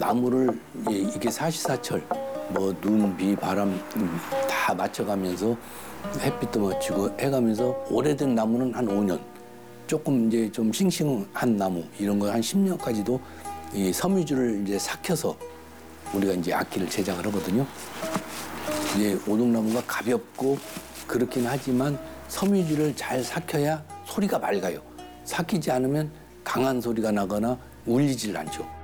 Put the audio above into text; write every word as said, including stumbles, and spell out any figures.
나무를 예, 이게 사시사철 뭐 눈, 비, 바람 음, 다 맞춰가면서 햇빛도 맞추고 해가면서 오래된 나무는 한 오 년, 조금 이제 좀 싱싱한 나무 이런 거 한 십 년까지도 이 섬유질을 이제 삭혀서 우리가 이제 악기를 제작을 하거든요. 이제 오동나무가 가볍고 그렇긴 하지만 섬유질을 잘 삭혀야 소리가 맑아요. 삭히지 않으면 강한 소리가 나거나 울리질 않죠.